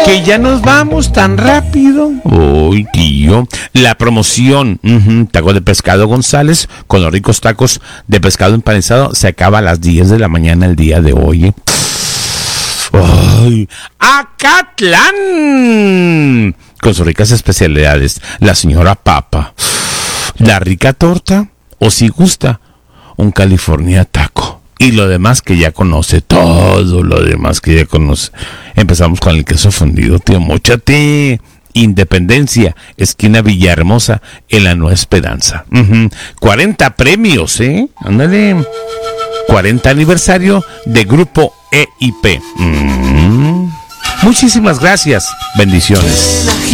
Que ya nos vamos tan rápido. Uy, tío. La promoción, taco de pescado González, con los ricos tacos de pescado empanizado, se acaba a las 10 de la mañana el día de hoy. ¡Ay! ¡Acatlán! Con sus ricas especialidades. La señora Papa. La rica torta, o si gusta, un California taco. Y lo demás que ya conoce, todo lo demás que ya conoce. Empezamos con el queso fundido, tío, móchate. Independencia, esquina Villahermosa, en la Nueva Esperanza. 40 premios, ándale. 40 aniversario de Grupo EIP. Muchísimas gracias. Bendiciones.